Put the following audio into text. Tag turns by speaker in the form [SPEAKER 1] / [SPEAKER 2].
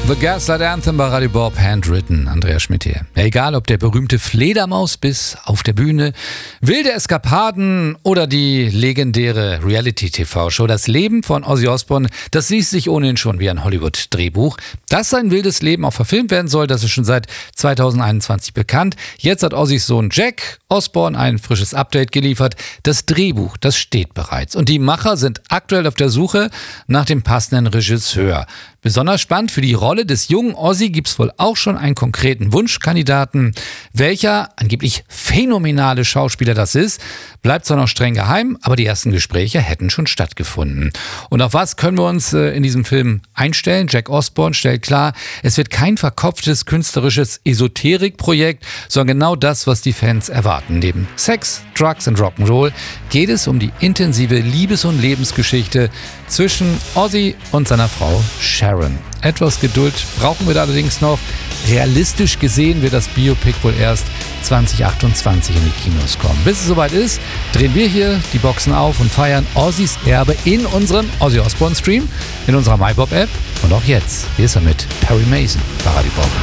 [SPEAKER 1] The Gaslight Anthem bei Radio Bob, handwritten, Andreas Schmidt hier. Ja, egal ob der berühmte Fledermausbiss auf der Bühne, wilde Eskapaden oder die legendäre Reality-TV-Show, das Leben von Ozzy Osbourne, das liest sich ohnehin schon wie ein Hollywood-Drehbuch. Dass sein wildes Leben auch verfilmt werden soll, das ist schon seit 2021 bekannt. Jetzt hat Ozzys Sohn Jack Osbourne ein frisches Update geliefert. Das Drehbuch, das steht bereits. Und die Macher sind aktuell auf der Suche nach dem passenden Regisseur. Besonders spannend für die Rolle des jungen Ozzy gibt es wohl auch schon einen konkreten Wunschkandidaten. Welcher angeblich phänomenale Schauspieler das ist, bleibt zwar noch streng geheim, aber die ersten Gespräche hätten schon stattgefunden. Und auf was können wir uns in diesem Film einstellen? Jack Osbourne stellt klar, es wird kein verkopftes künstlerisches Esoterikprojekt, sondern genau das, was die Fans erwarten. Neben Sex, Drugs und Rock'n'Roll geht es um die intensive Liebes- und Lebensgeschichte zwischen Ozzy und seiner Frau Sharon. Etwas Geduld brauchen wir da allerdings noch. Realistisch gesehen wird das Biopic wohl erst 2028 in die Kinos kommen. Bis es soweit ist, drehen wir hier die Boxen auf und feiern Ozzys Erbe in unserem Ozzy Osbourne Stream, in unserer MyBob App und auch jetzt. Hier ist er mit Perry Mason bei Radio Bob.